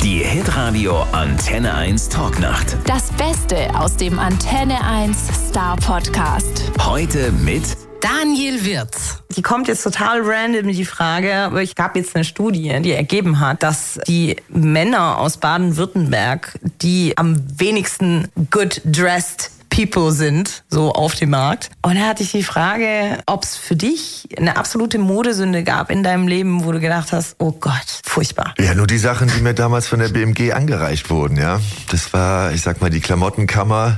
Die Hitradio Antenne 1 Talknacht. Das Beste aus dem Antenne 1 Star Podcast. Heute mit Daniel Wirz. Die kommt jetzt total random, die Frage, aber ich gab jetzt eine Studie, die ergeben hat, dass die Männer aus Baden-Württemberg, die am wenigsten good dressed People sind, so auf dem Markt. Und da hatte ich die Frage, ob es für dich eine absolute Modesünde gab in deinem Leben, wo du gedacht hast, oh Gott, furchtbar. Ja, nur die Sachen, die mir damals von der BMG angereicht wurden, ja. Das war, ich sag mal, die Klamottenkammer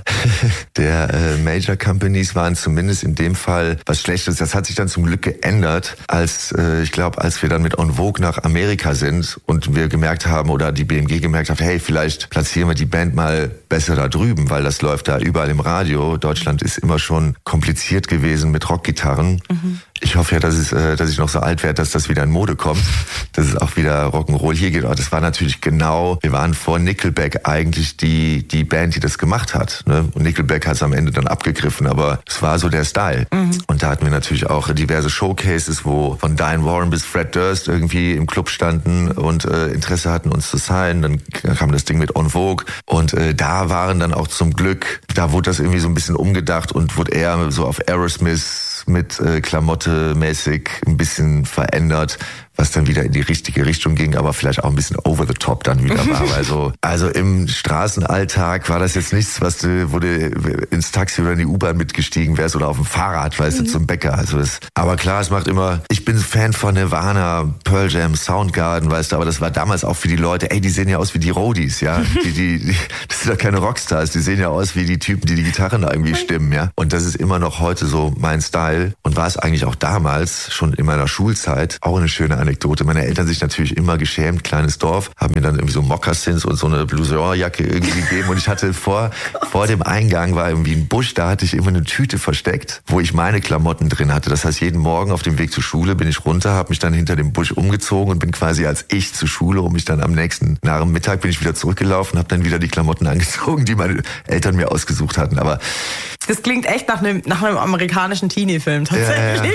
der Major Companies waren zumindest in dem Fall was Schlechtes. Das hat sich dann zum Glück geändert, als wir dann mit En Vogue nach Amerika sind und wir gemerkt haben, oder die BMG gemerkt hat, hey, vielleicht platzieren wir die Band mal besser da drüben, weil das läuft da überall im Radio. Deutschland ist immer schon kompliziert gewesen mit Rockgitarren. Mhm. Ich hoffe ja, dass ich noch so alt werde, dass das wieder in Mode kommt, dass es auch wieder Rock'n'Roll hier geht. Aber das war natürlich genau, wir waren vor Nickelback eigentlich die Band, die das gemacht hat. Ne? Und Nickelback hat es am Ende dann abgegriffen, aber es war so der Style. Mhm. Und da hatten wir natürlich auch diverse Showcases, wo von Diane Warren bis Fred Durst irgendwie im Club standen und Interesse hatten, uns zu signen. Dann kam das Ding mit En Vogue und da waren dann auch zum Glück, da wurde das irgendwie so ein bisschen umgedacht und wurde eher so auf Aerosmith mit Klamotte mäßig ein bisschen verändert, was dann wieder in die richtige Richtung ging, aber vielleicht auch ein bisschen over the top dann wieder war. Also im Straßenalltag war das jetzt nichts, wo du ins Taxi oder in die U-Bahn mitgestiegen wärst oder auf dem Fahrrad, weißt du, zum Bäcker. Aber klar, es macht immer, ich bin Fan von Nirvana, Pearl Jam, Soundgarden, weißt du, aber das war damals auch für die Leute, ey, die sehen ja aus wie die Roadies, ja. Das sind doch keine Rockstars, die sehen ja aus wie die Typen, die Gitarren da irgendwie stimmen, ja. Und das ist immer noch heute so mein Style und war es eigentlich auch damals, schon in meiner Schulzeit, auch eine schöne Anekdote. Meine Eltern sich natürlich immer geschämt, kleines Dorf, haben mir dann irgendwie so Moccasins und so eine Blouson-Jacke irgendwie gegeben und ich hatte vor dem Eingang war irgendwie ein Busch, da hatte ich immer eine Tüte versteckt, wo ich meine Klamotten drin hatte. Das heißt, jeden Morgen auf dem Weg zur Schule bin ich runter, habe mich dann hinter dem Busch umgezogen und bin quasi als ich zur Schule und mich dann nach dem Mittag bin ich wieder zurückgelaufen, habe dann wieder die Klamotten angezogen, die meine Eltern mir ausgesucht hatten. Aber das klingt echt nach einem amerikanischen Teenie-Film tatsächlich.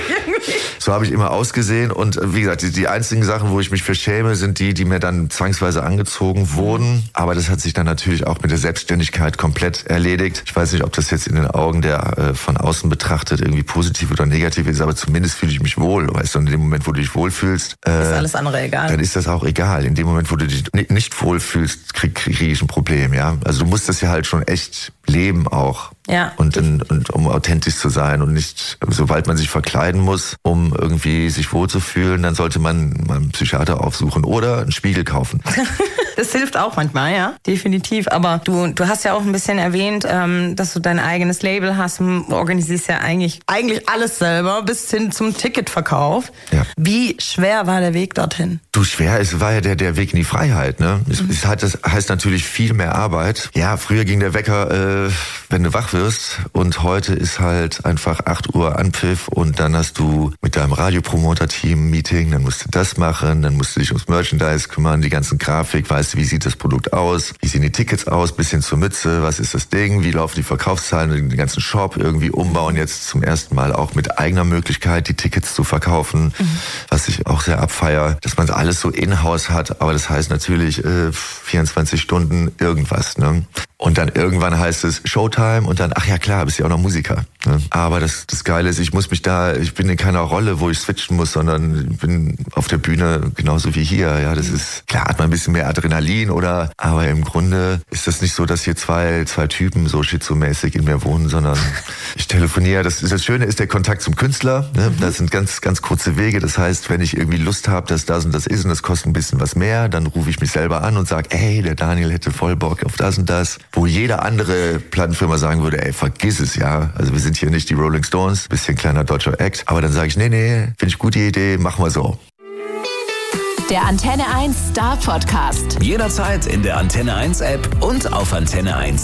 So habe ich immer ausgesehen und wie gesagt, die einzigen Sachen, wo ich mich für schäme, sind die mir dann zwangsweise angezogen wurden. Aber das hat sich dann natürlich auch mit der Selbstständigkeit komplett erledigt. Ich weiß nicht, ob das jetzt in den Augen der von außen betrachtet irgendwie positiv oder negativ ist, aber zumindest fühle ich mich wohl. Weißt du, in dem Moment, wo du dich wohlfühlst, ist alles andere egal. Dann ist das auch egal. In dem Moment, wo du dich nicht wohlfühlst, krieg ich ein Problem, ja. Also du musst das ja halt schon echt leben auch. Ja. Und um authentisch zu sein und nicht, sobald man sich verkleiden muss, um irgendwie sich wohlzufühlen, dann sollte man mal einen Psychiater aufsuchen oder einen Spiegel kaufen. Das hilft auch manchmal, ja, definitiv. Aber du hast ja auch ein bisschen erwähnt, dass du dein eigenes Label hast und organisierst ja eigentlich alles selber bis hin zum Ticketverkauf. Ja. Wie schwer war der Weg dorthin? Es war ja der Weg in die Freiheit, ne? Das heißt natürlich viel mehr Arbeit. Ja, früher ging der Wecker, wenn du wach wirst und heute ist halt einfach 8 Uhr Anpfiff und dann hast du mit deinem Radiopromoter-Team ein Meeting, dann musst du das machen, dann musst du dich ums Merchandise kümmern, die ganzen Grafik, weißt du, wie sieht das Produkt aus, wie sehen die Tickets aus, bis hin zur Mütze, was ist das Ding, wie laufen die Verkaufszahlen, den ganzen Shop irgendwie umbauen, jetzt zum ersten Mal auch mit eigener Möglichkeit die Tickets zu verkaufen, was ich auch sehr abfeier, dass man alles so in-house hat, aber das heißt natürlich 24 Stunden irgendwas, ne? Und dann irgendwann heißt es Showtime und dann, ach ja klar, bist ja auch noch Musiker. Ne? Aber das Geile ist, ich bin in keiner Rolle, wo ich switchen muss, sondern bin auf der Bühne genauso wie hier. Ja, das ist, klar hat man ein bisschen mehr Adrenalin aber im Grunde ist das nicht so, dass hier zwei Typen so schizomäßig in mir wohnen, sondern ich telefoniere. Das Schöne ist der Kontakt zum Künstler. Ne? Das sind ganz, ganz kurze Wege. Das heißt, wenn ich irgendwie Lust habe, dass das und das ist und das kostet ein bisschen was mehr, dann rufe ich mich selber an und sage, ey, der Daniel hätte voll Bock auf das und das. Wo jede andere Plattenfirma sagen würde, ey, vergiss es, ja. Also wir sind hier nicht die Rolling Stones, bisschen kleiner deutscher Act. Aber dann sage ich, nee, finde ich gute Idee, machen wir so. Der Antenne 1 Star Podcast. jederzeit in der Antenne 1 App und auf antenne1.de.